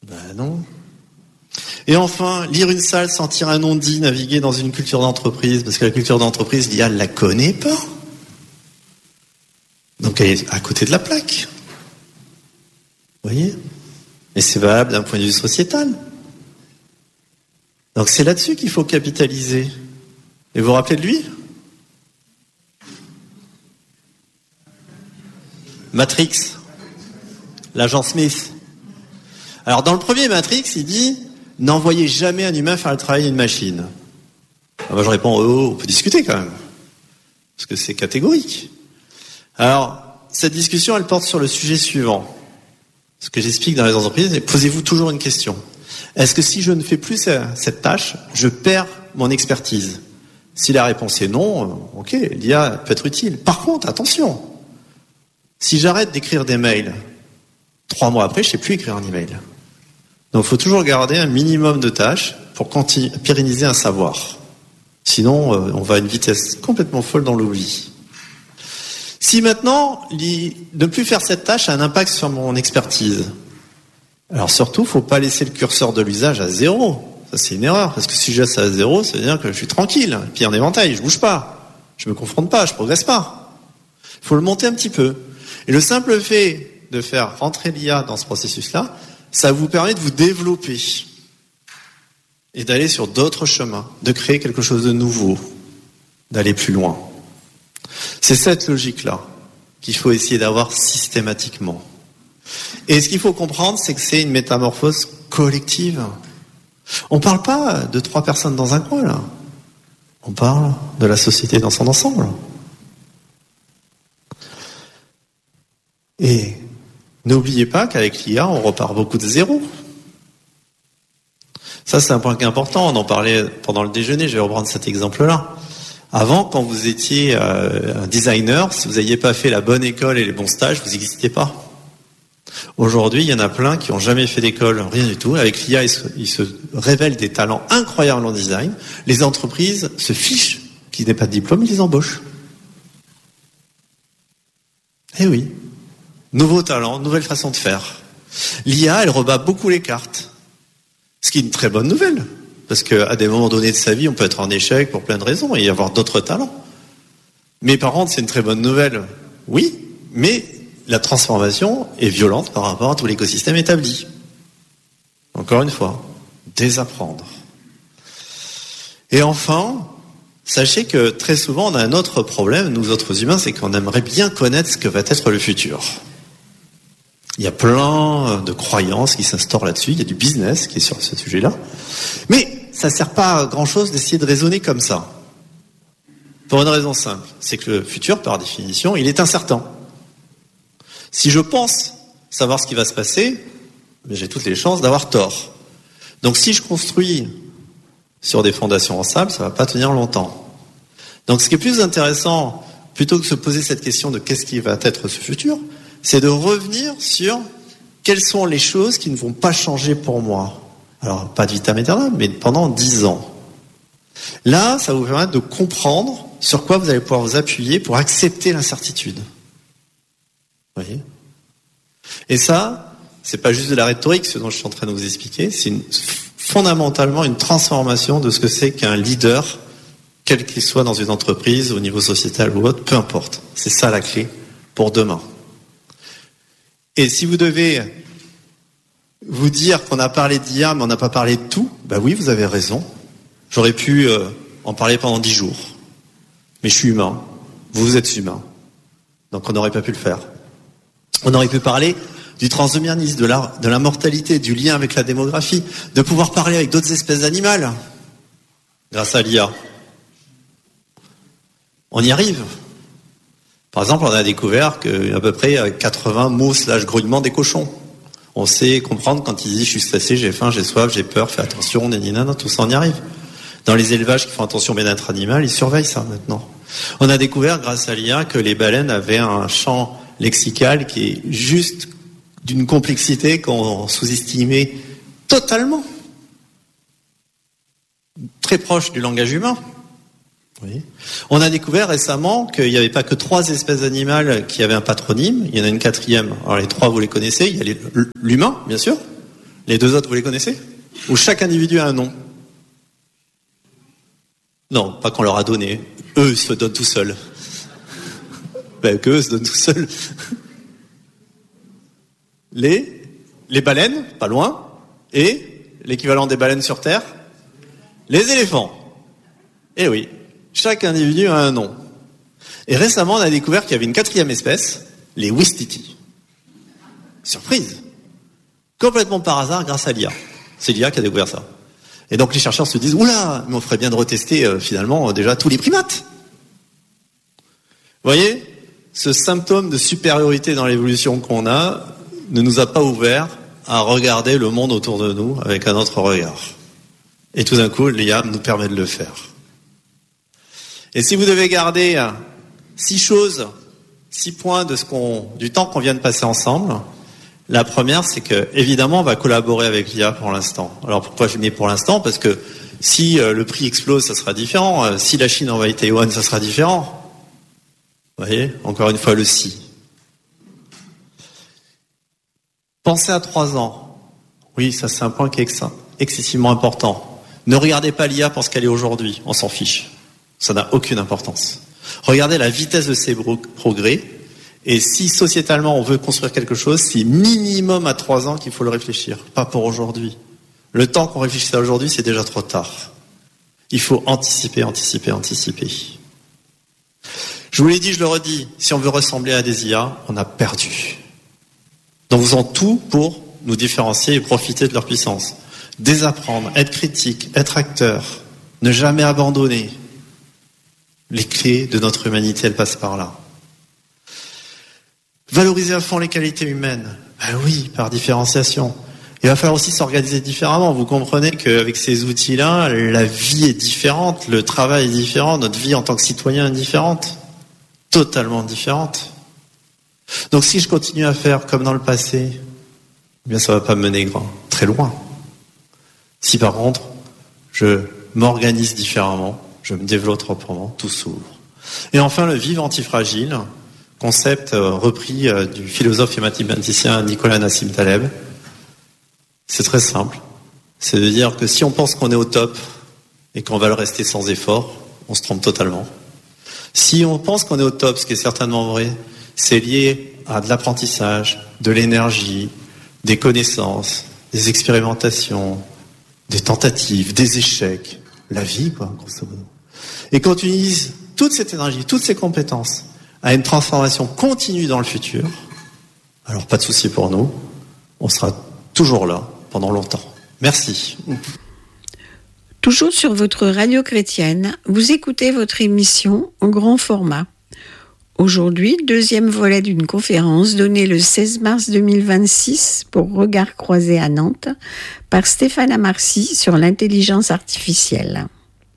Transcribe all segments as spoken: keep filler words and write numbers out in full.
Ben non. Et enfin, lire une salle, sentir un non-dit, naviguer dans une culture d'entreprise, parce que la culture d'entreprise, l'I A ne la connaît pas. Donc elle est à côté de la plaque. Vous voyez ? Et c'est valable d'un point de vue sociétal. Donc c'est là-dessus qu'il faut capitaliser. Et vous vous rappelez de lui ? Matrix, l'agent Smith. Alors dans le premier Matrix, il dit « N'envoyez jamais un humain faire le travail d'une machine ». Moi je réponds oh, « On peut discuter quand même ». Parce que c'est catégorique. Alors, cette discussion, elle porte sur le sujet suivant. Ce que j'explique dans les entreprises, c'est posez-vous toujours une question. Est-ce que si je ne fais plus cette tâche, je perds mon expertise ? Si la réponse est non, ok, l'I A peut être utile. Par contre, attention, si j'arrête d'écrire des mails, trois mois après, je ne sais plus écrire un email. Donc, il faut toujours garder un minimum de tâches pour continuer, pérenniser un savoir. Sinon, on va à une vitesse complètement folle dans l'oubli. Si maintenant, ne plus faire cette tâche a un impact sur mon expertise, alors surtout, il ne faut pas laisser le curseur de l'usage à zéro. Ça, c'est une erreur, parce que si je laisse à zéro, ça veut dire que je suis tranquille, pied en éventail, je ne bouge pas, je ne me confronte pas, je ne progresse pas. Il faut le monter un petit peu. Et le simple fait de faire rentrer l'I A dans ce processus-là, ça vous permet de vous développer et d'aller sur d'autres chemins, de créer quelque chose de nouveau, d'aller plus loin. C'est cette logique-là qu'il faut essayer d'avoir systématiquement. Et ce qu'il faut comprendre, c'est que c'est une métamorphose collective. On ne parle pas de trois personnes dans un coin, là. On parle de la société dans son ensemble. Et n'oubliez pas qu'avec l'I A, on repart beaucoup de zéro. Ça, c'est un point qui est important. On en parlait pendant le déjeuner. Je vais reprendre cet exemple-là. Avant, quand vous étiez euh, un designer, si vous n'aviez pas fait la bonne école et les bons stages, vous n'existiez pas. Aujourd'hui, il y en a plein qui n'ont jamais fait d'école, rien du tout. Avec l'I A, il se, il se révèle des talents incroyables en design. Les entreprises se fichent qu'ils n'aient pas de diplôme, ils les embauchent. Eh oui. Nouveaux talents, nouvelle façon de faire. L'I A, elle rebat beaucoup les cartes. Ce qui est une très bonne nouvelle. Parce qu'à des moments donnés de sa vie, on peut être en échec pour plein de raisons et y avoir d'autres talents. Mais par contre, c'est une très bonne nouvelle. Oui, mais la transformation est violente par rapport à tout l'écosystème établi. Encore une fois, désapprendre. Et enfin, sachez que très souvent, on a un autre problème, nous autres humains, c'est qu'on aimerait bien connaître ce que va être le futur. Il y a plein de croyances qui s'instaurent là-dessus, il y a du business qui est sur ce sujet-là. Mais ça ne sert pas à grand-chose d'essayer de raisonner comme ça. Pour une raison simple, c'est que le futur, par définition, il est incertain. Si je pense savoir ce qui va se passer, j'ai toutes les chances d'avoir tort. Donc si je construis sur des fondations en sable, ça ne va pas tenir longtemps. Donc ce qui est plus intéressant, plutôt que de se poser cette question de qu'est-ce qui va être ce futur, c'est de revenir sur quelles sont les choses qui ne vont pas changer pour moi. Alors, pas de vitam aeternam, mais pendant dix ans. Là, ça va vous permettre de comprendre sur quoi vous allez pouvoir vous appuyer pour accepter l'incertitude. Vous voyez ? Et ça, c'est pas juste de la rhétorique, ce dont je suis en train de vous expliquer, c'est une, fondamentalement une transformation de ce que c'est qu'un leader, quel qu'il soit dans une entreprise, au niveau sociétal ou autre, peu importe. C'est ça la clé pour demain. Et si vous devez vous dire qu'on a parlé d'I A, mais on n'a pas parlé de tout, ben oui, vous avez raison. J'aurais pu euh, en parler pendant dix jours. Mais je suis humain. Vous, vous êtes humain. Donc on n'aurait pas pu le faire. On aurait pu parler du transhumanisme, de la, de la mortalité, du lien avec la démographie, de pouvoir parler avec d'autres espèces animales, grâce à l'I A. On y arrive. Par exemple, on a découvert qu'à peu près quatre-vingts mots slash grognements des cochons. On sait comprendre quand ils disent « je suis stressé, j'ai faim, j'ai soif, j'ai peur, fais attention, nanana », tout ça, on y arrive. Dans les élevages qui font attention au bien-être animal, ils surveillent ça maintenant. On a découvert, grâce à l'I A, que les baleines avaient un champ lexical qui est juste d'une complexité qu'on sous-estimait totalement. Très proche du langage humain. Oui. On a découvert récemment qu'il n'y avait pas que trois espèces animales qui avaient un patronyme, il y en a une quatrième. Alors les trois, vous les connaissez, il y a l'humain, bien sûr, Les deux autres, vous les connaissez? Où chaque individu a un nom? Non, pas qu'on leur a donné. Eux, ils se donnent tout seuls. Ben, qu'eux se donnent tout seuls. Les, les baleines, pas loin. Et l'équivalent des baleines sur Terre, les éléphants. Eh oui, chaque individu a un nom. Et récemment, on a découvert qu'il y avait une quatrième espèce, les Ouistiti. Surprise. Complètement par hasard grâce à l'I A. C'est l'I A qui a découvert ça. Et donc les chercheurs se disent, oula, mais on ferait bien de retester euh, finalement euh, déjà tous les primates. Vous voyez, ce symptôme de supériorité dans l'évolution qu'on a ne nous a pas ouvert à regarder le monde autour de nous avec un autre regard. Et tout d'un coup, l'I A nous permet de le faire. Et si vous devez garder euh, six choses, six points de ce qu'on, du temps qu'on vient de passer ensemble, la première, c'est que, évidemment, on va collaborer avec l'I A pour l'instant. Alors, pourquoi je mets pour l'instant? Parce que si euh, le prix explose, ça sera différent. Euh, si la Chine envahit Taïwan, ça sera différent. Vous voyez? Encore une fois, le si. Pensez à trois ans. Oui, ça, c'est un point qui est ex- excessivement important. Ne regardez pas l'I A pour ce qu'elle est aujourd'hui. On s'en fiche. Ça n'a aucune importance. Regardez la vitesse de ses bro- progrès. Et si sociétalement on veut construire quelque chose, c'est minimum à trois ans qu'il faut le réfléchir, pas pour aujourd'hui. Le temps qu'on réfléchit à aujourd'hui, c'est déjà trop tard. Il faut anticiper, anticiper, anticiper. Je vous l'ai dit, je le redis, si on veut ressembler à des I A, on a perdu. Donc faisons tout pour nous différencier et profiter de leur puissance. Désapprendre, être critique, être acteur, ne jamais abandonner. Les clés de notre humanité, elles passent par là. Valoriser à fond les qualités humaines. Ben oui, par différenciation. Il va falloir aussi s'organiser différemment. Vous comprenez qu'avec ces outils-là, la vie est différente, le travail est différent, notre vie en tant que citoyen est différente. Totalement différente. Donc si je continue à faire comme dans le passé, eh bien ça va pas me mener grand, très loin. Si par contre, je m'organise différemment, je me développe autrement, tout s'ouvre. Et enfin, le vivre antifragile, concept euh, repris euh, du philosophe et mathématicien Nicolas Nassim Taleb. C'est très simple. C'est de dire que si on pense qu'on est au top et qu'on va le rester sans effort, on se trompe totalement. Si on pense qu'on est au top, ce qui est certainement vrai, c'est lié à de l'apprentissage, de l'énergie, des connaissances, des expérimentations, des tentatives, des échecs, la vie, quoi, grosso modo. Et qu'on utilise toute cette énergie, toutes ces compétences à une transformation continue dans le futur, alors pas de souci pour nous, on sera toujours là pendant longtemps. Merci. Toujours sur votre radio chrétienne, vous écoutez votre émission en grand format. Aujourd'hui, deuxième volet d'une conférence donnée le seize mars deux mille vingt-six pour Regard croisé à Nantes par Stéphane Amarcy sur l'intelligence artificielle.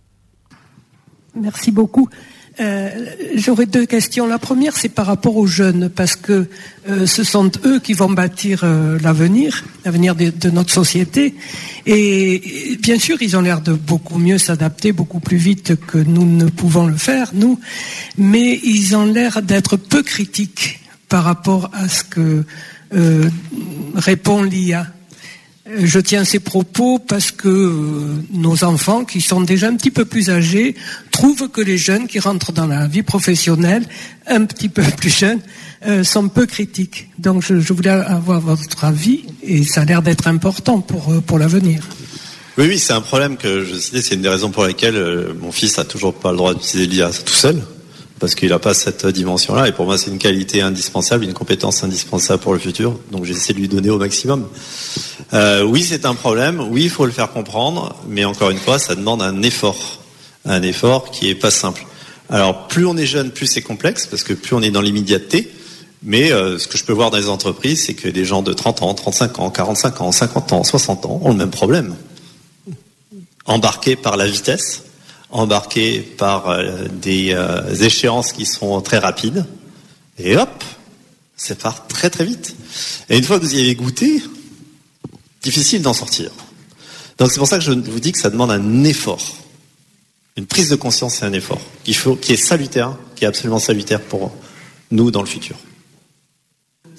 Merci beaucoup. Euh, j'aurais deux questions. La première, c'est par rapport aux jeunes, parce que euh, ce sont eux qui vont bâtir euh, l'avenir, l'avenir de, de notre société. Et, et bien sûr, ils ont l'air de beaucoup mieux s'adapter, beaucoup plus vite que nous ne pouvons le faire, nous. Mais ils ont l'air d'être peu critiques par rapport à ce que euh, répond l'I A. Je tiens ces propos parce que euh, nos enfants, qui sont déjà un petit peu plus âgés, trouvent que les jeunes qui rentrent dans la vie professionnelle, un petit peu plus jeunes, euh, sont peu critiques. Donc je, je voulais avoir votre avis, et ça a l'air d'être important pour, euh, pour l'avenir. Oui, oui, c'est un problème que je citais, c'est une des raisons pour lesquelles euh, mon fils a toujours pas le droit d'utiliser l'I A tout seul, parce qu'il n'a pas cette dimension-là, et pour moi c'est une qualité indispensable, une compétence indispensable pour le futur, donc j'essaie de lui donner au maximum. Euh, oui, c'est un problème, oui, il faut le faire comprendre, mais encore une fois, ça demande un effort, un effort qui est pas simple. Alors, plus on est jeune, plus c'est complexe, parce que plus on est dans l'immédiateté, mais euh, ce que je peux voir dans les entreprises, c'est que des gens de trente ans, trente-cinq ans, quarante-cinq ans, cinquante ans, soixante ans ont le même problème. Embarqués par la vitesse, embarqués par euh, des euh, échéances qui sont très rapides, et hop, ça part très très vite. Et une fois que vous y avez goûté, difficile d'en sortir. Donc c'est pour ça que je vous dis que ça demande un effort, une prise de conscience et un effort qu'il faut, qui est salutaire, qui est absolument salutaire pour nous dans le futur.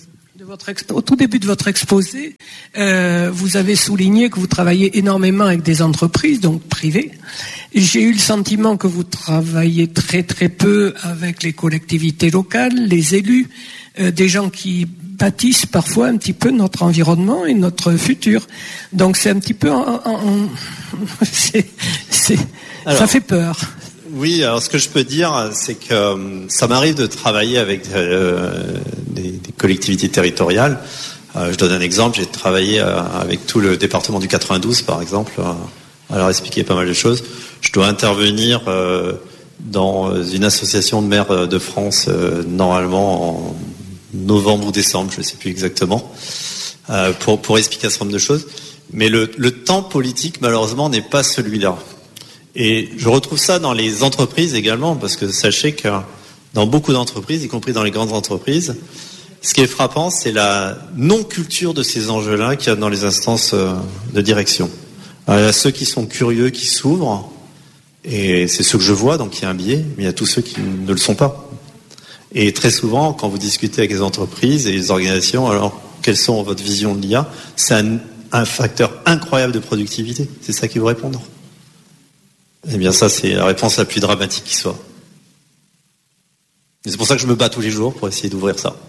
votre expo- au tout début de votre exposé, euh, vous avez souligné que vous travaillez énormément avec des entreprises, donc privées. J'ai eu le sentiment que vous travaillez très très peu avec les collectivités locales, les élus, euh, des gens qui bâtissent parfois un petit peu notre environnement et notre futur. Donc c'est un petit peu, en, en, en c'est, c'est, alors, ça fait peur. Oui, alors ce que je peux dire, c'est que euh, ça m'arrive de travailler avec euh, des, des collectivités territoriales. Euh, je donne un exemple, j'ai travaillé euh, avec tout le département du quatre-vingt-douze, par exemple, euh, à leur expliquer pas mal de choses. Je dois intervenir euh, dans une association de maires de France, euh, normalement en novembre ou décembre, je ne sais plus exactement, euh, pour, pour expliquer un certain nombre de choses. Mais le, le temps politique, malheureusement, n'est pas celui-là. Et je retrouve ça dans les entreprises également, parce que sachez que dans beaucoup d'entreprises, y compris dans les grandes entreprises, ce qui est frappant, c'est la non-culture de ces enjeux-là qu'il y a dans les instances de direction. Alors, il y a ceux qui sont curieux, qui s'ouvrent, et c'est ceux que je vois, donc il y a un biais, mais il y a tous ceux qui ne le sont pas. Et très souvent, quand vous discutez avec les entreprises et les organisations, alors, quelles sont votre vision de l'I A? C'est un, un facteur incroyable de productivité. C'est ça qu'ils vous répondent. Eh bien, ça, c'est la réponse la plus dramatique qui soit. Et c'est pour ça que je me bats tous les jours pour essayer d'ouvrir ça.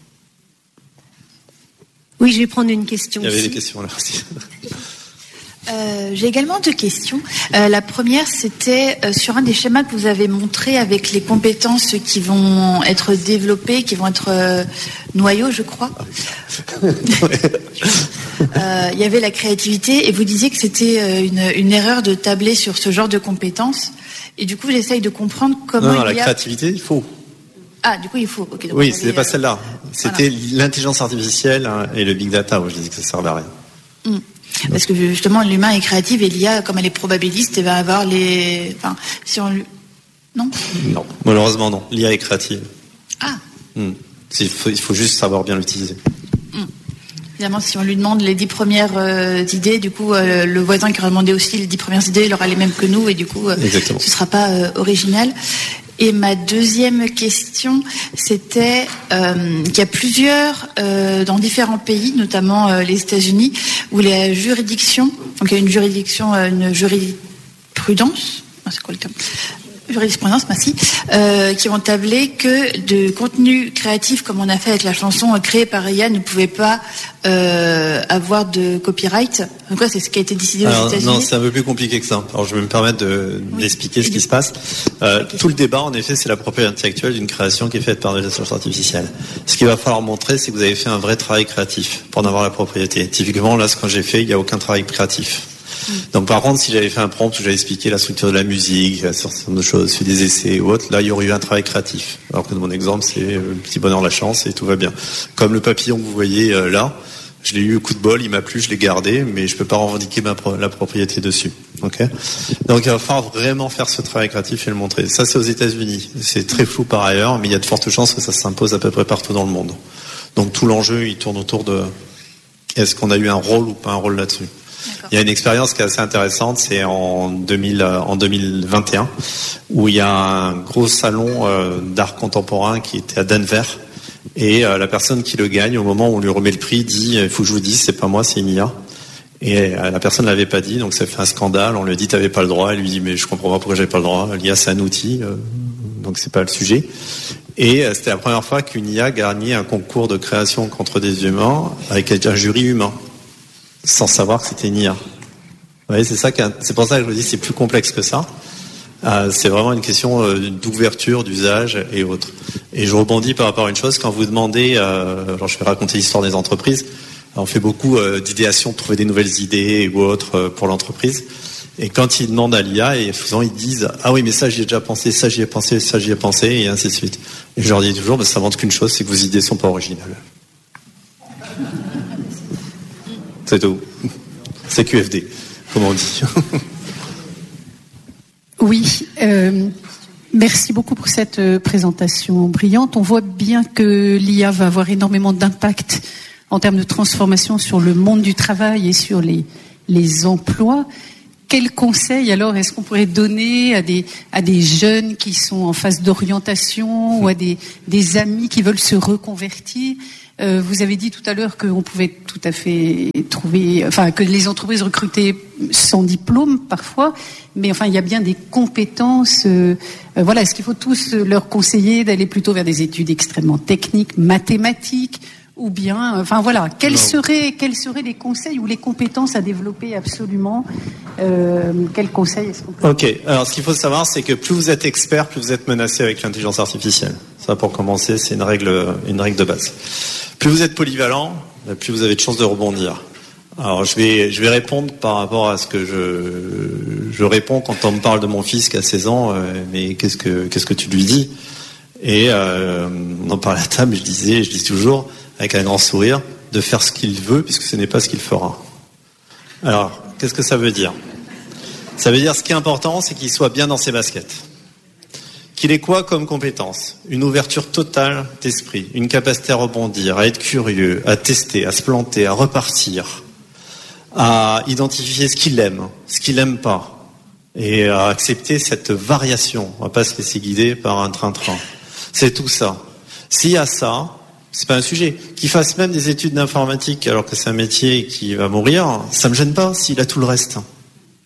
Oui, je vais prendre une question. Il y avait aussi. des questions là aussi. Euh, j'ai également deux questions. Euh, la première, c'était euh, sur un des schémas que vous avez montré avec les compétences qui vont être développées, qui vont être euh, noyaux, je crois. euh, il y avait la créativité et vous disiez que c'était euh, une, une erreur de tabler sur ce genre de compétences. Et du coup, j'essaye de comprendre comment non, non, il y la a... créativité, il faut. Ah, du coup, il faut. Okay, donc oui, avait, c'était pas euh, celle-là. C'était voilà. L'intelligence artificielle et le big data où je disais que ça servait à rien. Hum. Parce que justement, l'humain est créatif et l'I A, comme elle est probabiliste, elle va avoir les. Enfin, si on lui. Non. Non, malheureusement non. L'I A est créative. Ah. Hum. Il faut, il faut juste savoir bien l'utiliser. Hum. Évidemment, si on lui demande les dix premières euh, idées, du coup, euh, le voisin qui aura demandé aussi les dix premières idées, il aura les mêmes que nous, et du coup, euh, ce ne sera pas euh, original. Et ma deuxième question, c'était euh, qu'il y a plusieurs, euh, dans différents pays, notamment euh, les États-Unis, où la juridiction, donc il y a une juridiction, euh, une jurisprudence, ah, c'est quoi le terme ? Jurisprudence, merci, euh, qui ont tablé que de contenu créatif, comme on a fait avec la chanson créée par I A, ne pouvait pas euh, avoir de copyright. Donc quoi, c'est ce qui a été décidé Alors, aux États-Unis. Non, c'est un peu plus compliqué que ça. Alors, je vais me permettre de, oui. d'expliquer ce qui se passe. Euh, okay. Tout le débat, en effet, c'est la propriété intellectuelle d'une création qui est faite par l'intelligence artificielle. Ce qu'il va falloir montrer, c'est que vous avez fait un vrai travail créatif pour en avoir la propriété. Typiquement, là, ce que j'ai fait, il n'y a aucun travail créatif. Donc par contre, si j'avais fait un prompt où j'avais expliqué la structure de la musique, un certain nombre de choses, fait des essais ou autre, là il y aurait eu un travail créatif. Alors que dans mon exemple, c'est le petit bonheur la chance et tout va bien. Comme le papillon que vous voyez euh, là, je l'ai eu au coup de bol, il m'a plu, je l'ai gardé, mais je peux pas revendiquer ma pro- la propriété dessus. Okay. Donc il va falloir vraiment faire ce travail créatif et le montrer. Ça c'est aux États-Unis. C'est très flou par ailleurs, mais il y a de fortes chances que ça s'impose à peu près partout dans le monde. Donc tout l'enjeu, il tourne autour de est-ce qu'on a eu un rôle ou pas un rôle là-dessus. D'accord. Il y a une expérience qui est assez intéressante, c'est en, deux mille, en deux mille vingt et un, où il y a un gros salon euh, d'art contemporain qui était à Denver, et euh, la personne qui le gagne, au moment où on lui remet le prix, dit « il faut que je vous dise, c'est pas moi, c'est une I A ». Et euh, la personne ne l'avait pas dit, donc ça fait un scandale, on lui dit « t'avais pas le droit », elle lui dit « mais je comprends pas pourquoi j'avais pas le droit, l'I A c'est un outil, euh, donc c'est pas le sujet ». Et euh, c'était la première fois qu'une I A gagnait un concours de création contre des humains avec un jury humain, sans savoir que c'était une I A. Vous voyez, c'est ça, c'est pour ça que je vous dis c'est plus complexe que ça. Euh, c'est vraiment une question euh, d'ouverture, d'usage et autres. Et je rebondis par rapport à une chose, quand vous demandez, euh, alors je vais raconter l'histoire des entreprises, on fait beaucoup euh, d'idéation, de trouver des nouvelles idées ou autres euh, pour l'entreprise. Et quand ils demandent à l'I A, et souvent ils disent « Ah oui, mais ça j'y ai déjà pensé, ça j'y ai pensé, ça j'y ai pensé » et ainsi de suite. Et je leur dis toujours, bah, ça montre qu'une chose, c'est que vos idées sont pas originales. C'est tout. C'est Q F D, comme on dit. Oui, euh, merci beaucoup pour cette euh, présentation brillante. On voit bien que l'I A va avoir énormément d'impact en termes de transformation sur le monde du travail et sur les, les emplois. Quels conseils alors est-ce qu'on pourrait donner à des, à des jeunes qui sont en phase d'orientation ou à des, des amis qui veulent se reconvertir? Euh, vous avez dit tout à l'heure qu'on pouvait tout à fait trouver, enfin que les entreprises recrutaient sans diplôme parfois, mais enfin il y a bien des compétences. Euh, euh, voilà, est-ce qu'il faut tous leur conseiller d'aller plutôt vers des études extrêmement techniques, mathématiques, ou bien, enfin voilà, quels seraient quels seraient les conseils ou les compétences à développer absolument? Euh, quels conseils est-ce qu'on peut... Ok. Alors ce qu'il faut savoir, c'est que plus vous êtes expert, plus vous êtes menacé avec l'intelligence artificielle. Ça, pour commencer, c'est une règle une règle de base. Plus vous êtes polyvalent, plus vous avez de chances de rebondir. Alors je vais je vais répondre par rapport à ce que je je réponds quand on me parle de mon fils qui a seize ans. Euh, mais qu'est-ce que qu'est-ce que tu lui dis? Et euh, on en parlait à table. Je disais, je dis toujours, avec un grand sourire, de faire ce qu'il veut, puisque ce n'est pas ce qu'il fera. Alors, qu'est-ce que ça veut dire? Ça veut dire, ce qui est important, c'est qu'il soit bien dans ses baskets. Qu'il ait quoi comme compétence? Une ouverture totale d'esprit, une capacité à rebondir, à être curieux, à tester, à se planter, à repartir, à identifier ce qu'il aime, ce qu'il n'aime pas, et à accepter cette variation. On ne va pas se laisser guider par un train-train. C'est tout ça. S'il y a ça, c'est pas un sujet. Qu'il fasse même des études d'informatique alors que c'est un métier qui va mourir, ça me gêne pas s'il a tout le reste. Vous voyez ?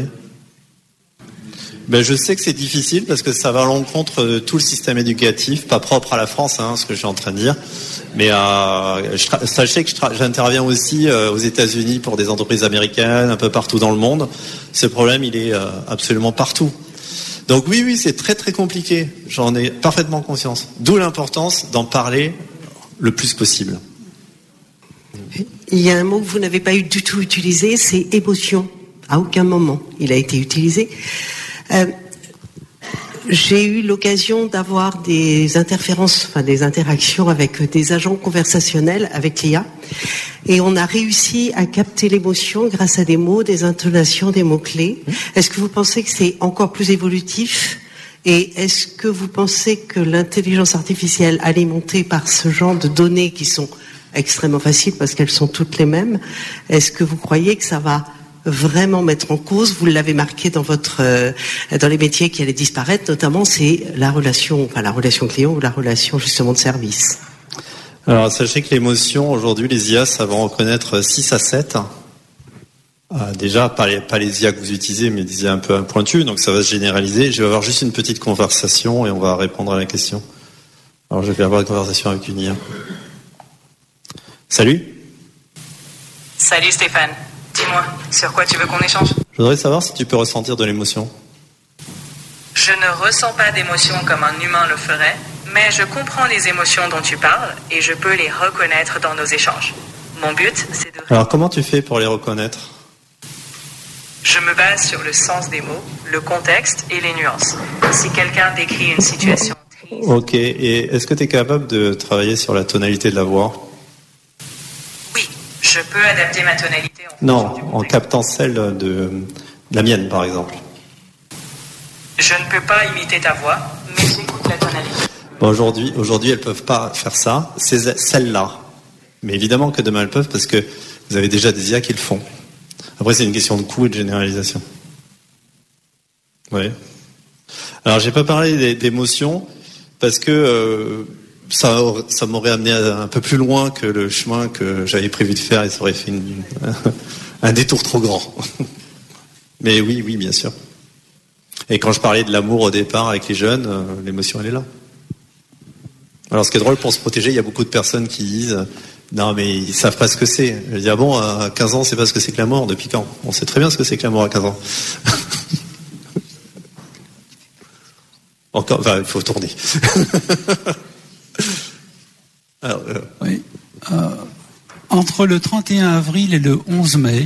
Ben, je sais que c'est difficile parce que ça va à l'encontre de tout le système éducatif, pas propre à la France, hein, ce que je suis en train de dire. Mais euh, je tra- sachez que je tra- j'interviens aussi euh, aux États-Unis pour des entreprises américaines, un peu partout dans le monde. Ce problème, il est euh, absolument partout. Donc oui, oui, c'est très très compliqué. J'en ai parfaitement conscience. D'où l'importance d'en parler le plus possible. Il y a un mot que vous n'avez pas eu du tout utilisé, c'est émotion. À aucun moment il a été utilisé. Euh, j'ai eu l'occasion d'avoir des interférences, enfin des interactions avec des agents conversationnels avec l'I A, et on a réussi à capter l'émotion grâce à des mots, des intonations, des mots-clés. Est-ce que vous pensez que c'est encore plus évolutif? Et est-ce que vous pensez que l'intelligence artificielle alimentée par ce genre de données qui sont extrêmement faciles parce qu'elles sont toutes les mêmes, est-ce que vous croyez que ça va vraiment mettre en cause, vous l'avez marqué dans votre euh, dans les métiers qui allaient disparaître, notamment c'est la relation, enfin la relation client ou la relation justement de service? Alors sachez que l'émotion, aujourd'hui les I A savent en reconnaître six à sept. Euh, déjà pas les, pas les I A que vous utilisez, mais des I A un peu pointues, donc ça va se généraliser. Je vais avoir juste une petite conversation et on va répondre à la question. Alors je vais avoir une conversation avec une I A. Salut. Salut Stéphane. Dis-moi, sur quoi tu veux qu'on échange? Je voudrais savoir si tu peux ressentir de l'émotion. Je ne ressens pas d'émotion comme un humain le ferait, mais je comprends les émotions dont tu parles et je peux les reconnaître dans nos échanges. Mon but, c'est de... Alors comment tu fais pour les reconnaître? Je me base sur le sens des mots, le contexte et les nuances. Si quelqu'un décrit une situation triste... Ok, et est-ce que tu es capable de travailler sur la tonalité de la voix? Oui, je peux adapter ma tonalité en Non, en captant celle de, de la mienne, par exemple. Je ne peux pas imiter ta voix, mais j'écoute la tonalité. Bon, aujourd'hui, aujourd'hui, elles peuvent pas faire ça. C'est celle-là. Mais évidemment que demain elles peuvent parce que vous avez déjà des I A qui le font. Après, c'est une question de coût et de généralisation. Oui. Alors, j'ai pas parlé d'émotions parce que euh, ça, ça m'aurait amené un peu plus loin que le chemin que j'avais prévu de faire et ça aurait fait une, un détour trop grand. Mais oui, oui, bien sûr. Et quand je parlais de l'amour au départ avec les jeunes, euh, l'émotion, elle est là. Alors, ce qui est drôle, pour se protéger, il y a beaucoup de personnes qui disent « Non, mais ils savent pas ce que c'est. » Je dis « Ah bon, à quinze ans, on sait pas ce que c'est que l'amour. Depuis quand? On sait très bien ce que c'est que l'amour à quinze ans. » Encore, enfin, il faut tourner. Alors, euh... Oui. Euh, entre le trente et un avril et le onze mai,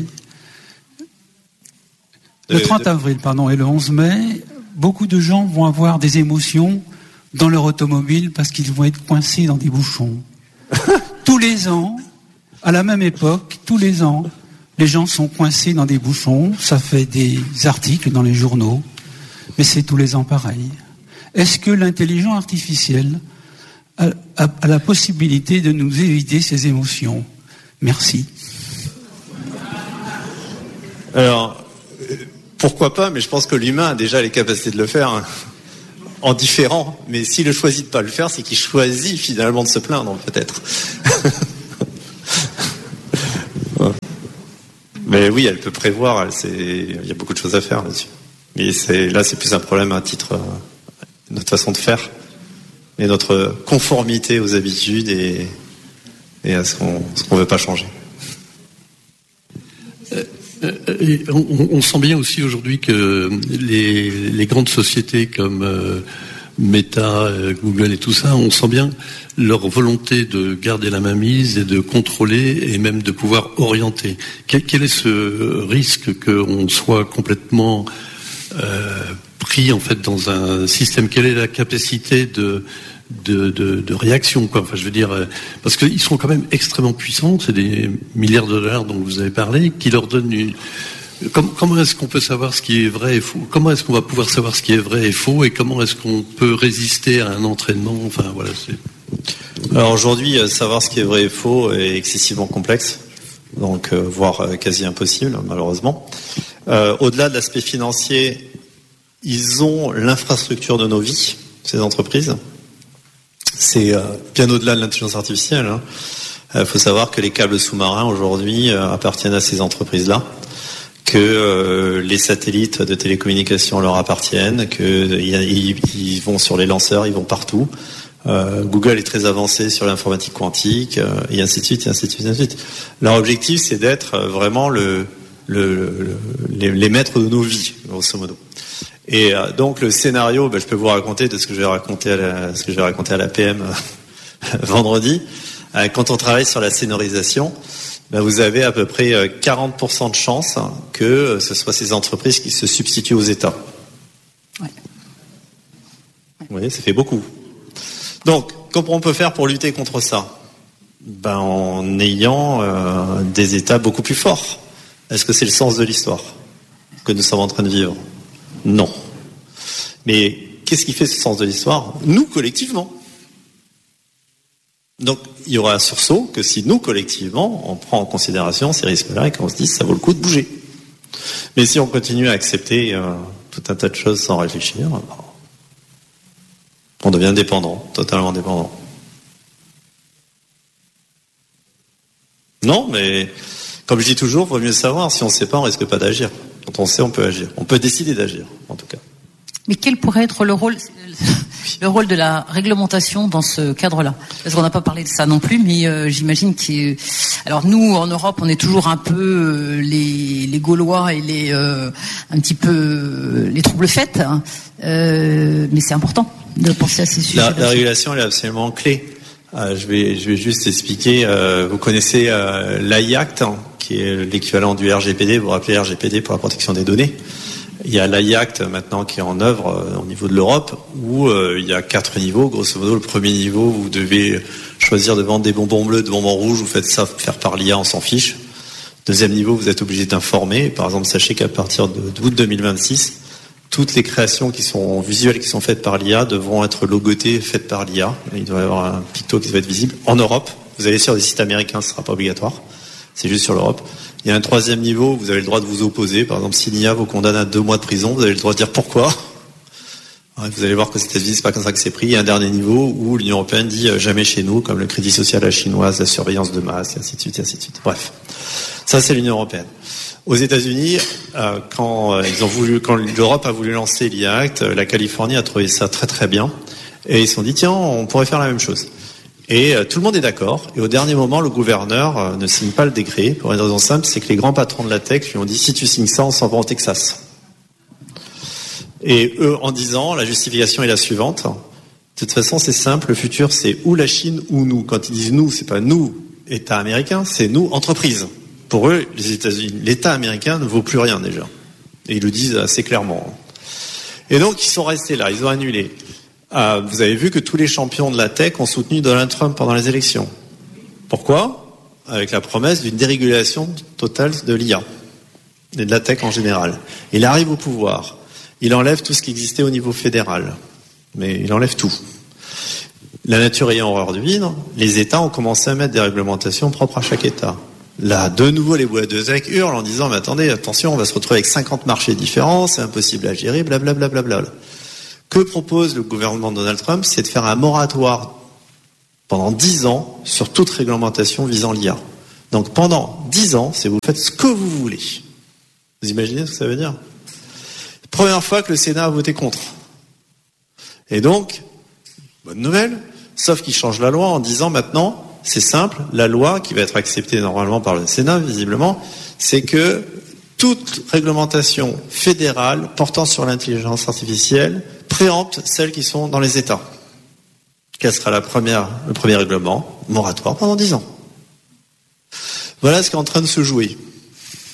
le trente avril, pardon, et le onze mai, beaucoup de gens vont avoir des émotions dans leur automobile parce qu'ils vont être coincés dans des bouchons. Tous les ans, à la même époque, tous les ans, les gens sont coincés dans des bouchons. Ça fait des articles dans les journaux, mais c'est tous les ans pareil. Est-ce que l'intelligence artificielle a, a, a la possibilité de nous éviter ces émotions? Merci. Alors, pourquoi pas, mais je pense que l'humain a déjà les capacités de le faire. Hein. En différent, mais s'il choisit de pas le faire, c'est qu'il choisit finalement de se plaindre, peut-être. Mais oui, elle peut prévoir. Elle, c'est... Il y a beaucoup de choses à faire là-dessus. Mais c'est... là, c'est plus un problème à titre euh, notre façon de faire et notre conformité aux habitudes et, et à ce qu'on ce qu'on veut pas changer. Euh, euh, on, on sent bien aussi aujourd'hui que les, les grandes sociétés comme euh, Meta, euh, Google et tout ça, on sent bien leur volonté de garder la mainmise et de contrôler et même de pouvoir orienter. Quel, quel est ce risque qu'on soit complètement euh, pris en fait dans un système? Quelle est la capacité de de, de, de réaction, quoi? Enfin, je veux dire, parce qu'ils sont quand même extrêmement puissants. C'est des milliards de dollars dont vous avez parlé, qui leur donnent une. Comment, comment est-ce qu'on peut savoir ce qui est vrai et faux? Comment est-ce qu'on va pouvoir savoir ce qui est vrai et faux? Et comment est-ce qu'on peut résister à un entraînement? Enfin, voilà. C'est... Alors aujourd'hui, savoir ce qui est vrai et faux est excessivement complexe, donc euh, voire euh, quasi impossible, malheureusement. Euh, au-delà de l'aspect financier, ils ont l'infrastructure de nos vies, ces entreprises. C'est euh, bien au-delà de l'intelligence artificielle. Il hein. euh, faut savoir que les câbles sous-marins aujourd'hui euh, appartiennent à ces entreprises-là, que euh, les satellites de télécommunications leur appartiennent, qu'ils ils vont sur les lanceurs, ils vont partout. Euh, Google est très avancé sur l'informatique quantique, euh, et ainsi de suite, et ainsi de suite, et ainsi de suite. Leur objectif, c'est d'être vraiment le, le, le, les, les maîtres de nos vies, grosso modo. Et euh, donc le scénario, ben, je peux vous raconter de ce que je vais raconter à la, ce que je vais raconter à la P M vendredi. Euh, quand on travaille sur la scénarisation, ben, vous avez à peu près quarante pour cent de chances que ce soit ces entreprises qui se substituent aux États. Ouais. Vous voyez, ça fait beaucoup. Donc, comment on peut faire pour lutter contre ça? Ben, en ayant euh, des États beaucoup plus forts. Est-ce que c'est le sens de l'histoire que nous sommes en train de vivre? Non. Mais qu'est-ce qui fait ce sens de l'histoire? Nous, collectivement. Donc, il y aura un sursaut que si nous, collectivement, on prend en considération ces risques-là et qu'on se dit ça vaut le coup de bouger. Mais si on continue à accepter euh, tout un tas de choses sans réfléchir, on devient dépendant, totalement dépendant. Non, mais comme je dis toujours, il vaut mieux savoir. Si on ne sait pas, on ne risque pas d'agir. Quand on sait, on peut agir. On peut décider d'agir, en tout cas. Mais quel pourrait être le rôle, le rôle de la réglementation dans ce cadre-là? Parce qu'on n'a pas parlé de ça non plus, mais euh, j'imagine que... Alors nous, en Europe, on est toujours un peu euh, les, les Gaulois et les euh, un petit peu euh, les troubles faits, hein. euh, mais c'est important de penser à ces sujets. La, la régulation, elle est absolument clé. Euh, je vais, je vais juste expliquer. Euh, vous connaissez euh, l'A I Act, hein, qui est l'équivalent du R G P D. Vous vous rappelez R G P D pour la protection des données. Il y a l'A I Act maintenant qui est en œuvre euh, au niveau de l'Europe, où euh, il y a quatre niveaux. Grosso modo, le premier niveau, vous devez choisir de vendre des bonbons bleus, des bonbons rouges. Vous faites ça faire par l'I A, on s'en fiche. Deuxième niveau, vous êtes obligé d'informer. Par exemple, sachez qu'à partir de, d'août deux mille vingt-six, toutes les créations qui sont visuelles qui sont faites par l'I A devront être logotées, faites par l'I A. Il doit y avoir un picto qui va être visible. En Europe, vous allez sur des sites américains, ce ne sera pas obligatoire. C'est juste sur l'Europe. Il y a un troisième niveau, vous avez le droit de vous opposer. Par exemple, si l'I A vous condamne à deux mois de prison, vous avez le droit de dire pourquoi. Vous allez voir que aux États-Unis, c'est pas comme ça que c'est pris. Il y a un dernier niveau où l'Union européenne dit jamais chez nous, comme le crédit social à la chinoise, la surveillance de masse, et ainsi de suite, et ainsi de suite. Bref. Ça, c'est l'Union européenne. Aux États-Unis, euh, quand euh, ils ont voulu, quand l'Europe a voulu lancer l'I A Act, la Californie a trouvé ça très très bien, et ils se sont dit tiens, on pourrait faire la même chose. Et euh, tout le monde est d'accord. Et au dernier moment, le gouverneur euh, ne signe pas le décret pour une raison simple, c'est que les grands patrons de la tech lui ont dit si tu signes ça, on s'en va au Texas. Et eux, en disant, la justification est la suivante. De toute façon, c'est simple. Le futur, c'est ou la Chine ou nous. Quand ils disent nous, c'est pas nous, État américain, c'est nous, entreprise. Pour eux, les États-Unis, l'État américain ne vaut plus rien déjà. Et ils le disent assez clairement. Et donc, ils sont restés là, ils ont annulé. Euh, vous avez vu que tous les champions de la tech ont soutenu Donald Trump pendant les élections. Pourquoi? Avec la promesse d'une dérégulation totale de l'I A et de la tech en général. Il arrive au pouvoir. Il enlève tout ce qui existait au niveau fédéral. Mais il enlève tout. La nature ayant horreur du vide, les États ont commencé à mettre des réglementations propres à chaque État. Là, de nouveau, les boîtes de tech hurlent en disant « Mais attendez, attention, on va se retrouver avec cinquante marchés différents, c'est impossible à gérer, blablabla. Bla, bla, bla. » Que propose le gouvernement de Donald Trump? C'est de faire un moratoire pendant dix ans sur toute réglementation visant l'I A. Donc pendant dix ans, c'est vous faites ce que vous voulez. Vous imaginez ce que ça veut dire ? Première fois que le Sénat a voté contre. Et donc, bonne nouvelle, sauf qu'il change la loi en disant maintenant, c'est simple, la loi qui va être acceptée normalement par le Sénat, visiblement, c'est que toute réglementation fédérale portant sur l'intelligence artificielle préempte celles qui sont dans les États. Quel sera la première, le premier règlement ? Moratoire pendant dix ans. Voilà ce qui est en train de se jouer. Ok ?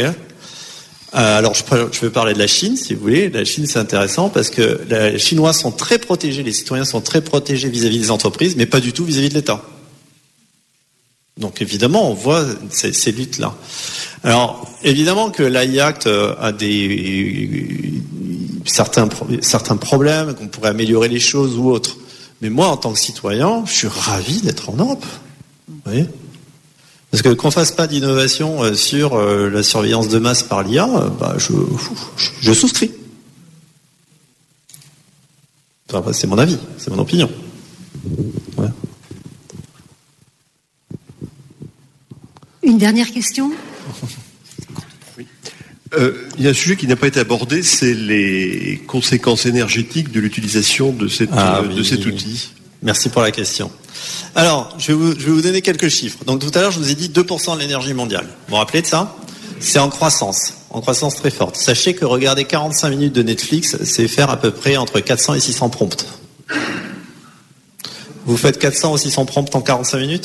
euh, alors, je, je vais parler de la Chine, si vous voulez. La Chine, c'est intéressant parce que les Chinois sont très protégés, les citoyens sont très protégés vis-à-vis des entreprises, mais pas du tout vis-à-vis de l'État. Donc, évidemment, on voit ces, ces luttes-là. Alors, évidemment que l'A I Act a des certains certains problèmes, qu'on pourrait améliorer les choses ou autres. Mais moi, en tant que citoyen, je suis ravi d'être en Europe. Vous voyez ? Parce que qu'on fasse pas d'innovation sur la surveillance de masse par l'I A, bah je, je, je souscris. Enfin, c'est mon avis, c'est mon opinion. Ouais. Une dernière question ? Oui. Euh, il y a un sujet qui n'a pas été abordé, c'est les conséquences énergétiques de l'utilisation de, cette, ah, euh, oui, de cet oui, outil. Merci pour la question. Alors, je vais, vous, je vais vous donner quelques chiffres. Donc tout à l'heure, je vous ai dit deux pour cent de l'énergie mondiale. Vous vous rappelez de ça ? C'est en croissance, en croissance très forte. Sachez que regarder quarante-cinq minutes de Netflix, c'est faire à peu près entre quatre cents et six cents prompts. Vous faites quatre cents ou six cents prompts en quarante-cinq minutes ?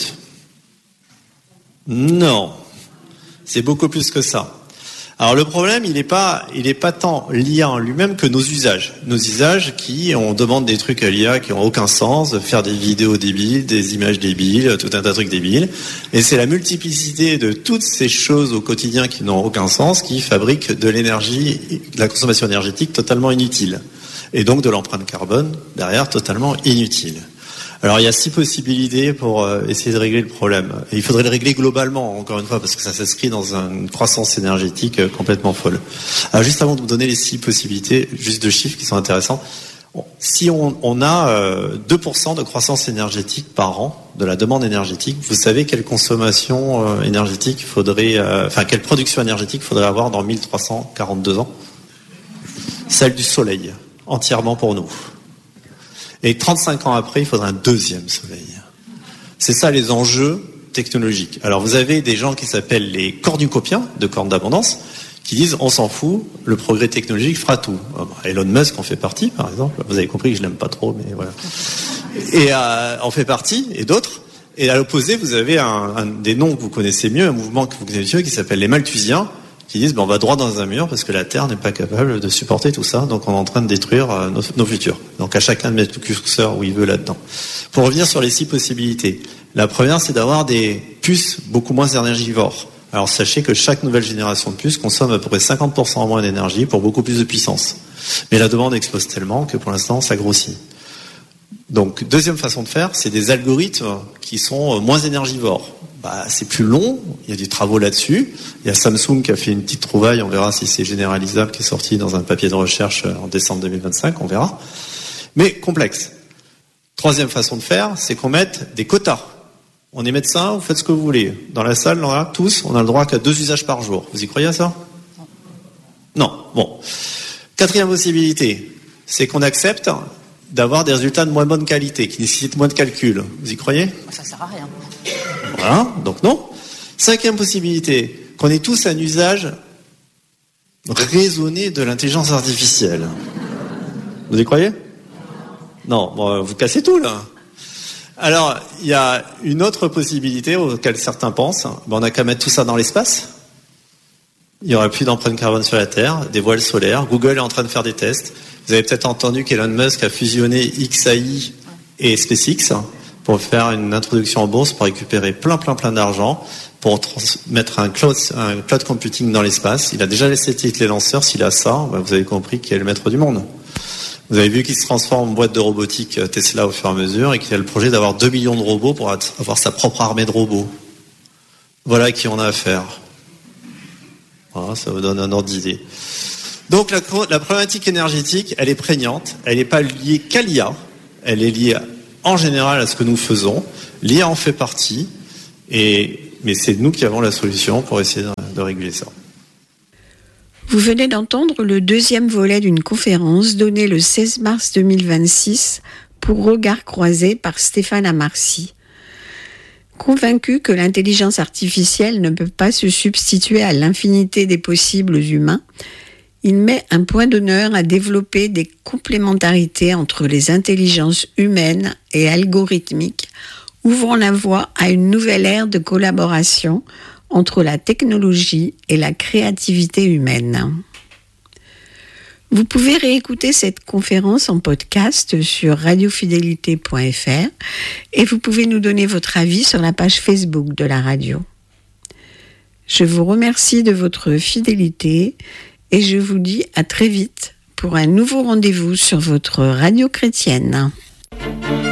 Non. C'est beaucoup plus que ça. Alors le problème, il n'est pas, il est pas tant l'I A en lui-même que nos usages. Nos usages qui, on demande des trucs à l'I A qui n'ont aucun sens, de faire des vidéos débiles, des images débiles, tout un tas de trucs débiles. Et c'est la multiplicité de toutes ces choses au quotidien qui n'ont aucun sens qui fabriquent de l'énergie, de la consommation énergétique totalement inutile. Et donc de l'empreinte carbone, derrière, totalement inutile. Alors il y a six possibilités pour euh, essayer de régler le problème. Et il faudrait le régler globalement, encore une fois, parce que ça s'inscrit dans une croissance énergétique euh, complètement folle. Alors juste avant de vous donner les six possibilités, juste deux chiffres qui sont intéressants. Bon, si on, on a euh, deux pour cent de croissance énergétique par an, de la demande énergétique, vous savez quelle consommation euh, énergétique faudrait, euh, enfin quelle production énergétique faudrait avoir dans mille trois cent quarante-deux ans ? Celle du soleil, entièrement pour nous. Et trente-cinq ans après, il faudra un deuxième soleil. C'est ça les enjeux technologiques. Alors vous avez des gens qui s'appellent les cornucopiens de cornes d'abondance, qui disent on s'en fout, le progrès technologique fera tout. Elon Musk en fait partie, par exemple. Vous avez compris que je l'aime pas trop, mais voilà. Et euh, en fait partie, et d'autres. Et à l'opposé, vous avez un, un des noms que vous connaissez mieux, un mouvement que vous connaissez mieux, qui s'appelle les Malthusiens, qui disent ben, on va droit dans un mur parce que la Terre n'est pas capable de supporter tout ça, donc on est en train de détruire euh, nos, nos futurs. Donc à chacun de mettre le curseur où il veut là-dedans. Pour revenir sur les six possibilités, la première c'est d'avoir des puces beaucoup moins énergivores. Alors sachez que chaque nouvelle génération de puces consomme à peu près cinquante pour cent moins d'énergie pour beaucoup plus de puissance. Mais la demande explose tellement que pour l'instant ça grossit. Donc deuxième façon de faire, c'est des algorithmes qui sont moins énergivores. Bah, c'est plus long, il y a des travaux là-dessus. Il y a Samsung qui a fait une petite trouvaille, on verra si c'est généralisable, qui est sorti dans un papier de recherche en décembre deux mille vingt-cinq, on verra. Mais complexe. Troisième façon de faire, c'est qu'on mette des quotas. On est médecin, vous faites ce que vous voulez. Dans la salle, là, tous, on a le droit qu'à deux usages par jour. Vous y croyez à ça ? Non. Bon. Quatrième possibilité, c'est qu'on accepte d'avoir des résultats de moins bonne qualité, qui nécessitent moins de calculs. Vous y croyez ? Ça sert à rien. Voilà, donc non. Cinquième possibilité, qu'on ait tous un usage raisonné de l'intelligence artificielle. Vous y croyez ? Non, bon, vous cassez tout là. Alors, il y a une autre possibilité auquel certains pensent. Ben, on n'a qu'à mettre tout ça dans l'espace. Il n'y aura plus d'empreinte carbone sur la Terre, des voiles solaires. Google est en train de faire des tests. Vous avez peut-être entendu qu'Elon Musk a fusionné X A I et SpaceX pour faire une introduction en bourse, pour récupérer plein, plein, plein d'argent, pour mettre un cloud, un cloud computing dans l'espace. Il a déjà laissé les lanceurs. S'il a ça, ben vous avez compris qu'il est le maître du monde. Vous avez vu qu'il se transforme en boîte de robotique Tesla au fur et à mesure et qu'il a le projet d'avoir deux millions de robots pour avoir sa propre armée de robots. Voilà à qui on a affaire. Voilà, ça vous donne un ordre d'idée. Donc la, la problématique énergétique, elle est prégnante. Elle n'est pas liée qu'à l'I A. Elle est liée en général à ce que nous faisons. L'I A en fait partie. Et mais c'est nous qui avons la solution pour essayer de, de réguler ça. Vous venez d'entendre le deuxième volet d'une conférence donnée le seize mars deux mille vingt-six pour Regard croisé par Stéphane Amarcy. Convaincu que l'intelligence artificielle ne peut pas se substituer à l'infinité des possibles humains, il met un point d'honneur à développer des complémentarités entre les intelligences humaines et algorithmiques, ouvrant la voie à une nouvelle ère de collaboration entre la technologie et la créativité humaine. Vous pouvez réécouter cette conférence en podcast sur radiofidélité point f r et vous pouvez nous donner votre avis sur la page Facebook de la radio. Je vous remercie de votre fidélité et je vous dis à très vite pour un nouveau rendez-vous sur votre radio chrétienne.